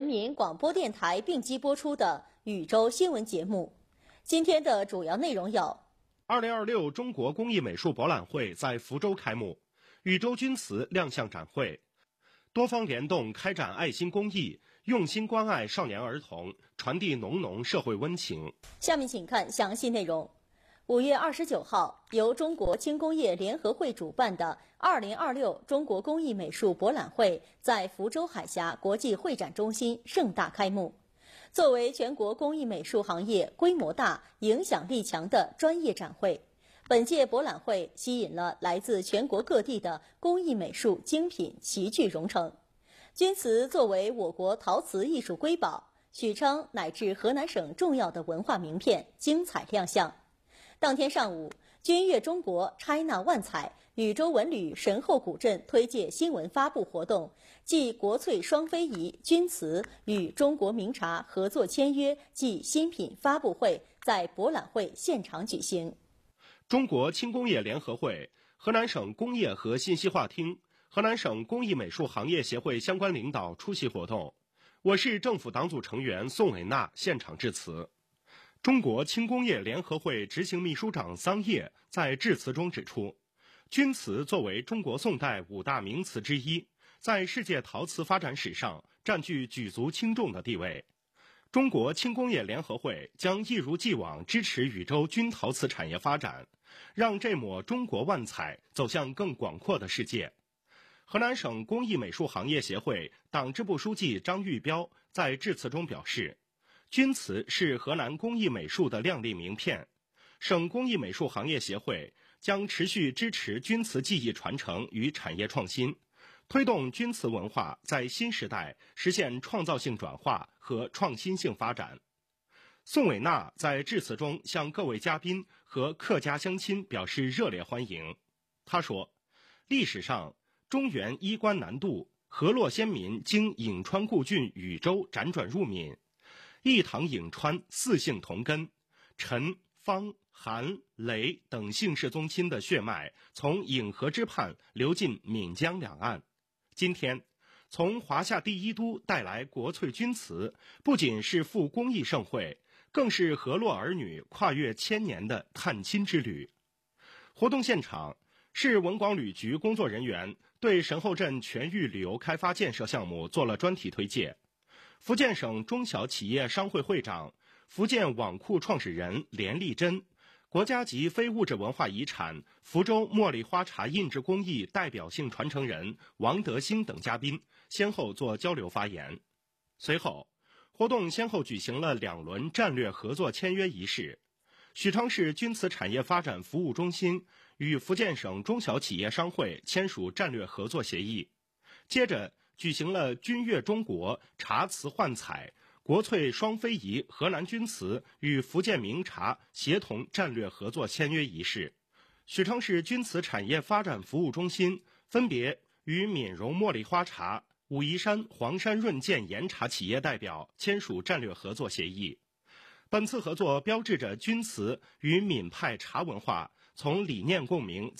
民广播电台并机播出的宇宙新闻节目。今天的主要内容有 ：2026中国工艺美术博览会在福州开幕，宇宙钧瓷亮相展会，多方联动开展爱心公益，用心关爱少年儿童，传递浓浓社会温情。 下面请看详细内容。5月29号，由中国轻工业联合会主办的2026中国工艺美术博览会在福州海峡国际会展中心盛大开幕。作为全国工艺美术行业规模大、影响力强的专业展会，本届博览会吸引了来自全国各地的工艺美术精品齐聚蓉城。钧瓷作为我国陶瓷艺术瑰宝，许昌乃至河南省重要的文化名片精彩亮相。当天上午，钧悦中国 China 万彩禹州文旅神后古镇推介新闻发布活动暨国粹双非遗钧瓷与中国名茶合作签约暨新品发布会在博览会现场举行。 中国轻工业联合会、河南省工业和信息化厅、河南省工艺美术行业协会相关领导出席活动。我市政府党组成员宋伟娜现场致辞。中国轻工业联合会执行秘书长桑叶在致辞中指出，钧瓷作为中国宋代5大名瓷之一，在世界陶瓷发展史上占据举足轻重的地位。中国轻工业联合会将一如既往支持禹州钧陶瓷产业发展，让这抹中国万彩走向更广阔的世界。河南省工艺美术行业协会党支部书记张玉彪在致辞中表示，钧瓷是河南工艺美术的亮丽名片，省工艺美术行业协会将持续支持钧瓷技艺传承与产业创新，推动钧瓷文化在新时代实现创造性转化和创新性发展。宋伟娜在致辞中向各位嘉宾和客家乡亲表示热烈欢迎。他说，历史上中原衣冠南渡，河洛先民经颍川故郡禹州辗转入闽，一唐颍川四姓同根，陈、方、韩、雷等姓氏宗亲的血脉从颍河之畔流进闽江两岸。今天从华夏第一都带来国粹钧瓷，不仅是赴公益盛会，更是河洛儿女跨越千年的探亲之旅。活动现场，市文广旅局工作人员对神后镇全域旅游开发建设项目做了专题推介。福建省中小企业商会会长、福建网库创始人连丽珍，国家级非物质文化遗产福州茉莉花茶印制工艺代表性传承人王德兴等嘉宾先后做交流发言。随后，活动先后举行了2轮战略合作签约仪式。许昌市钧瓷产业发展服务中心与福建省中小企业商会签署战略合作协议。接着举行了钧悦中国茶瓷幻彩、国粹双非遗河南钧瓷与福建名茶协同战略合作签约仪式。许昌市钧瓷产业发展服务中心分别与闽荣茉莉花茶、武夷山黄山润建岩茶企业代表签署战略合作协议。本次合作标志着钧瓷与闽派茶文化从理念共鸣